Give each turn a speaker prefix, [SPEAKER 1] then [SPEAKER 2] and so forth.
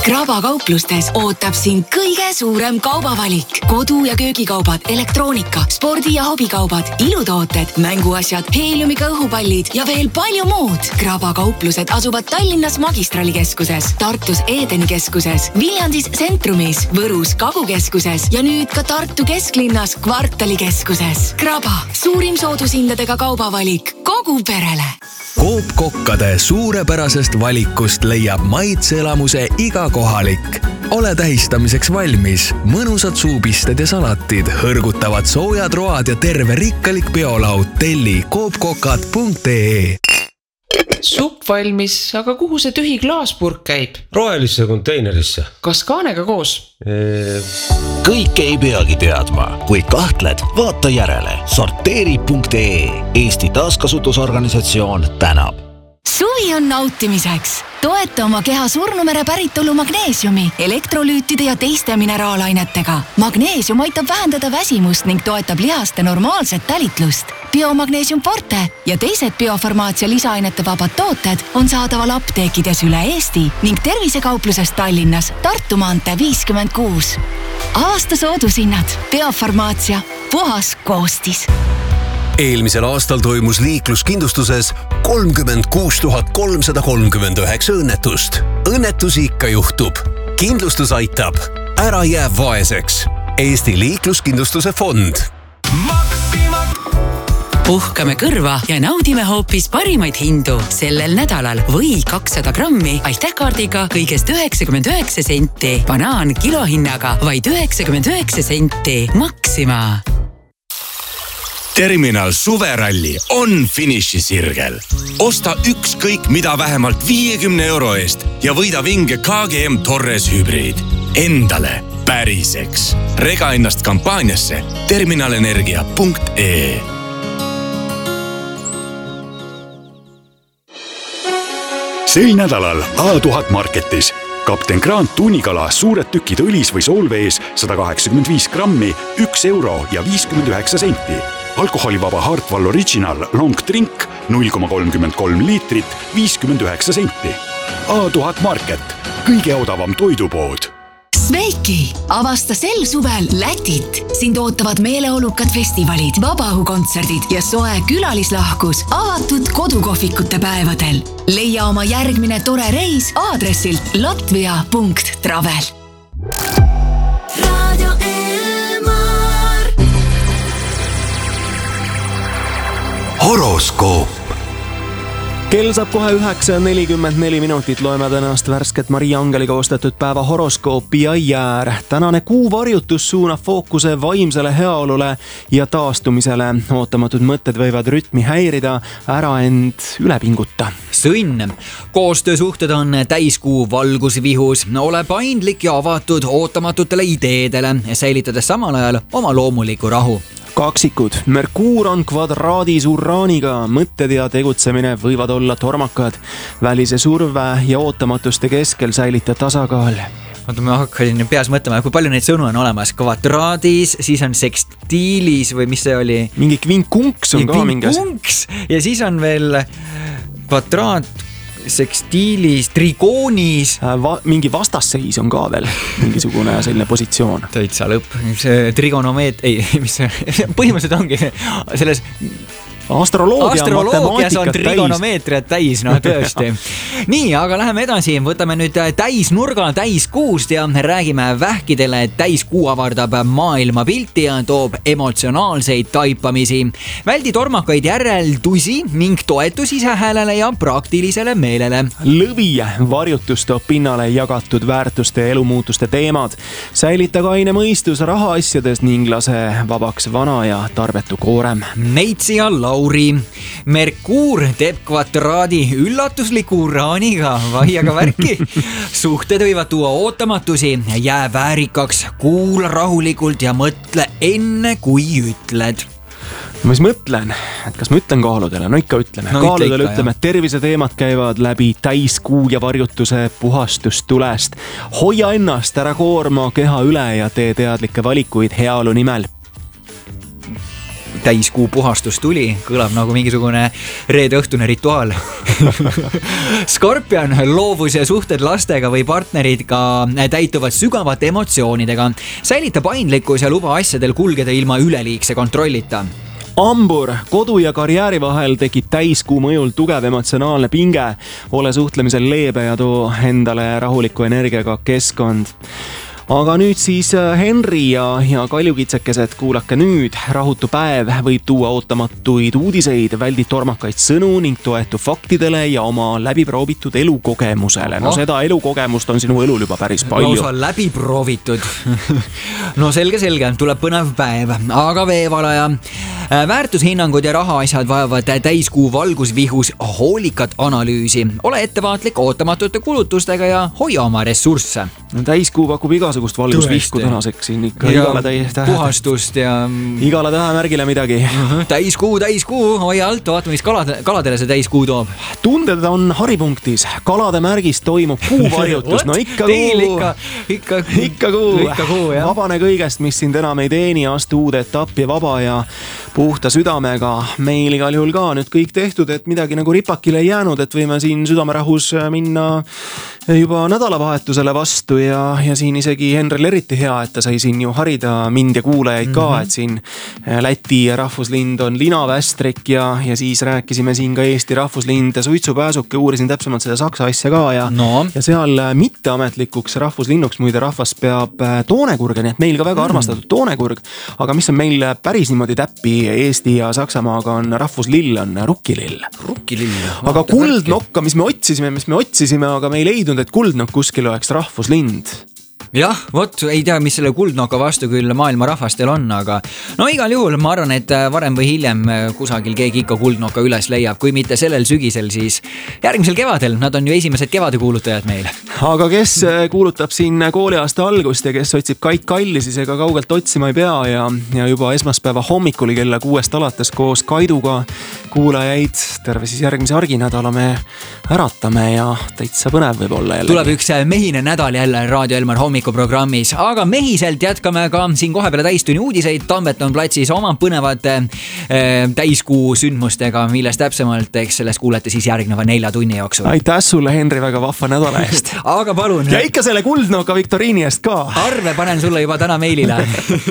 [SPEAKER 1] Kraba kauplustes ootab sind kõige suurem kaubavalik. Kodu- ja köögikaubad, elektroonika, spordi- ja hobikaubad, ilutooted, mänguasjad, heeliumiga õhupallid ja veel palju muud. Kraba kauplused asuvad Tallinnas Magistralikeskuses, Tartus Edeni keskuses, Viljandis Centrumis, Võrus Kagukeskuses ja nüüd ka Tartu kesklinnas Kvartalikeskuses. Kraba, suurim soodushindadega kaubavalik kogu perele.
[SPEAKER 2] Coop kokkade suurepärasest valikust leiab maitseelamuse iga kohalik. Ole tähistamiseks valmis. Mõnusad suupisted ja salatid, hõrgutavad soojad road ja terve rikkalik peolaud. Telli coopkokad.ee.
[SPEAKER 3] Supp valmis, aga kuhu see tühi klaaspurk käib?
[SPEAKER 4] Rohelisse konteinerisse.
[SPEAKER 3] Kas kaanega koos?
[SPEAKER 5] Kõike ei peagi teadma. Kui kahtled, vaata järele. Sorteeri.ee. Eesti taaskasutusorganisatsioon tänab.
[SPEAKER 1] Suvi on nautimiseks. Toeta oma keha surnumere päritolu magneesiumi, elektrolüütide ja teiste mineraalainetega. Magneesium aitab vähendada väsimust ning toetab lihaste normaalset talitlust. Biomagneesium Forte ja teised biofarmaatsia lisaainete vabad tooted on saadaval apteekides üle Eesti ning tervisekaupluses Tallinnas, Tartu maantee 56. Aasta soodushinnad. Biofarmaatsia. Puhas koostis.
[SPEAKER 2] Eelmisel aastal toimus liikluskindlustuses 36 339 õnnetust. Õnnetusi ikka juhtub. Kindlustus aitab. Ära jää vaeseks. Eesti liikluskindlustuse fond.
[SPEAKER 6] Puhkame kõrva ja naudime hoopis parimaid hindu sellel nädalal. Või 200 grammi aitähkaardiga kõigest 99 senti. Banaan kilohinnaga vaid 99 senti. Maxima.
[SPEAKER 7] Terminal suveralli on finišisirgel. Osta ükskõik mida vähemalt 50 euro eest ja võida vinge KGM Torres hübriid. Endale päriseks. Rega ennast kampaaniasse terminalenergia.ee.
[SPEAKER 8] Sel nädalal A1000 Marketis. Kapten Grant tuunikala suured tükid õlis või soolvees 185 grammi, 1 euro ja 59 senti. Alkoholivaba Hartwall Original Long Drink 0,33 liitrit, 59 senti. A1000 Market, kõige odavam toidupood.
[SPEAKER 1] Sveiki! Avasta sel suvel Lätit. Sind ootavad meeleolukad festivalid, vabaõhukontserdid ja soe külalislahkus avatud kodukohvikute päevadel. Leia oma järgmine tore reis aadressilt latvia.travel.
[SPEAKER 2] Horoskoop.
[SPEAKER 9] Kell saab kohe 9:44 minutit. Loeme tänast värsket Maria Angeli koostatud päeva horoskoopi ja jäär. Tänane kuu varjutus suunab fookuse vaimsele heaolule ja taastumisele. Ootamatud mõtted võivad rütmi häirida, ära end üle pinguta.
[SPEAKER 10] Sõnn. Koostöösuhted on täiskuu valgusvihus. Ole paindlik ja avatud ootamatutele ideedele, säilitades samal ajal oma loomuliku rahu.
[SPEAKER 9] Kaksikud. Merkuur on kvadraadis Uraaniga. Mõtted ja tegutsemine võivad olla tormakad. Välise surve ja ootamatuste keskel säilita tasakaal.
[SPEAKER 10] Ma hakkasin peas mõtlema, kui palju neid sõnu on olemas. Kvadraadis, siis on sekstiilis või mis see oli?
[SPEAKER 9] Mingi kvinkunks on ka mingi.
[SPEAKER 10] Kvinkunks ja siis on veel kvadraat, sekstiilis, trigoonis.
[SPEAKER 9] Mingi vastasseis on ka veel mingisugune selline positsioon.
[SPEAKER 10] Täitsa lõpp. See trigonomeet, mis põhimõtteliselt ongi selles astroloogias on trigonomeetriat täis, tõesti. Nii, aga läheme edasi. Võtame nüüd täisnurga täiskuust ja räägime vähkidele, et täiskuu avardab maailmapilti ja toob emotsionaalseid taipamisi. Väldi tormakaid järeldusi ning toetus isehäälele ja praktilisele meelele.
[SPEAKER 9] Lõvi varjutus toob pinnale jagatud väärtuste ja elumuutuste teemad. Säilita kaine mõistus rahaasjades ning lase vabaks vana ja tarbetu koorem.
[SPEAKER 10] Neitsi ja Lauri. Merkuur teeb kvadraadi üllatusliku Uraaniga, vaiaga värki. Suhted võivad tuua ootamatusi, jää väärikaks, kuula rahulikult ja mõtle enne kui ütled.
[SPEAKER 9] Ma siis mõtlen, et kas ma ütlen kaaludele? No ikka ütleme. Kaaludele ütleme, et terviseteemad käivad läbi täiskuu ja varjutuse puhastustulest. Hoia ennast, ära koorma keha üle ja tee teadlikke valikuid heaolu nimel.
[SPEAKER 10] täiskuu puhastus tuli, kõlab nagu mingisugune reede õhtune rituaal. Skorpion, loovus ja suhted lastega või partneriga täituvad sügavate emotsioonidega. Säilita paindlikkus ja luba asjadel kulgeda ilma üleliigse kontrollita.
[SPEAKER 9] Hambur, kodu ja karjääri vahel tekib täiskuu mõjul tugev emotsionaalne pinge. Ole suhtlemisel leebe ja too endale rahuliku energiaga keskkond. Aga nüüd siis Henri ja kaljukitsekesed, kuulake nüüd. Rahutu päev võib tuua ootamatuid uudiseid, väldi tormakaid sõnu ning toetu faktidele ja oma läbiproovitud elukogemusele. No seda elukogemust on sinu elul juba päris palju.
[SPEAKER 10] Lausa läbiproovitud. No selge, tuleb põnev päev. Aga veevalaja. Väärtushinnangud ja rahaasjad vajavad täiskuu valgusvihus hoolikat analüüsi. Ole ettevaatlik ootamatute kulutustega ja hoia oma ressursse.
[SPEAKER 9] No, täiskuu pakub igasugust valgusvihku tänaseks siin ikka
[SPEAKER 10] puhastust ja
[SPEAKER 9] igale tähemärgile midagi.
[SPEAKER 10] Täiskuu, hoia alt, vaata mis kaladele see täiskuu toob.
[SPEAKER 9] Tunded on haripunktis, kalade märgis toimub kuuvarjutus. No ikka kuu. Vabane kõigest, mis sind enam ei teeni, astu uude etappi vaba ja puhta südamega. Meil igal juhul ka nüüd kõik tehtud, et midagi nagu ripakile ei jäänud, et võime siin südamerahus minna juba nädalavahetusele vastu ja siin isegi Henril eriti hea, et ta sai siin ju harida mind ja kuulajaid ka, et siin Läti rahvuslind on linavästrik ja siis rääkisime siin ka Eesti rahvuslind suitsupääsuke, uurisin täpsemalt seda saksa asja ka ja seal mitteametlikuks rahvuslinnuks muide rahvas peab toonekurge, nii et meil ka väga armastatud toonekurg, aga mis on meil päris niimoodi täppi Eesti ja Saksamaaga on rahvuslill, on rukkilill. Aga kuldnokka, mis me otsisime, aga me ei leidnud, et kuldnokk kuskil oleks rahvuslind.
[SPEAKER 10] Jah, vot ei tea, mis selle kuldnoka vastu küll maailma rahvastel on, aga no igal juhul ma arvan, et varem või hiljem kusagil keegi ikka kuldnoka üles leiab, kui mitte sellel sügisel, siis järgmisel kevadel. Nad on ju esimesed kevade kuulutajad meil.
[SPEAKER 9] Aga kes kuulutab siin kooliaasta algust ja kes otsib Kait Kalli, siis ega kaugelt otsima ei pea ja juba esmaspäeva hommikul kella 6 alates koos Kaiduga kuulajaid terve siis järgmise arginädala me äratame ja täitsa põnev võib olla jälle.
[SPEAKER 10] Tuleb üks mehine nädal jälle Raadio Elmar hommikuprogrammis, aga mehiselt jätkame ka siin kohe peale täistunni uudiseid. Tambeton platsis oma põnevate täiskuu sündmustega, millest täpsemalt, eks sellest kuulete siis järgneva 4 tunni jooksul.
[SPEAKER 9] Aitäh sulle, Henri, väga vahva nädala eest.
[SPEAKER 10] Aga palun.
[SPEAKER 9] Ja ikka selle kuldnoka viktoriini eest ka.
[SPEAKER 10] Arve panen sulle juba täna meilile.